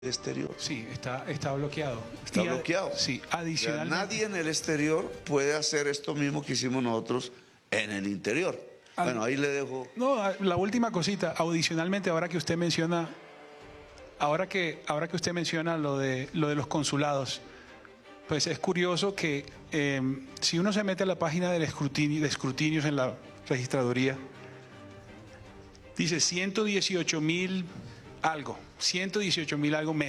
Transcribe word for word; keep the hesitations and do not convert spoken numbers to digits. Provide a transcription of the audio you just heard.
exterior. Sí, está, está bloqueado. Está Y a- bloqueado. Sí, O sea, adicionalmente. nadie en el exterior puede hacer esto mismo que hicimos nosotros en el interior. Al- Bueno, ahí le dejo. No, a- la última cosita, adicionalmente, ahora que usted menciona, ahora que, ahora que usted menciona lo de, lo de los consulados, pues es curioso que eh, si uno se mete a la página del escrutinio, de escrutinios en la registraduría, dice ciento dieciocho mil algo, ciento dieciocho mil algo